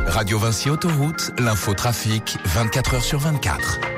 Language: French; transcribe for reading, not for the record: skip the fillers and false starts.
Radio Vinci Autoroute, l'info trafic, 24 heures sur 24.